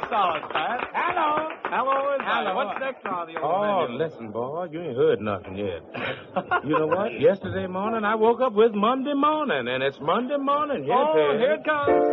solid, Pat. Hello. Hello is Hello. What's next on the old Oh, menu? listen, boy, you ain't heard nothing yet. You know what? Yesterday morning, I woke up with Monday morning, and it's Monday morning. Oh, here it comes.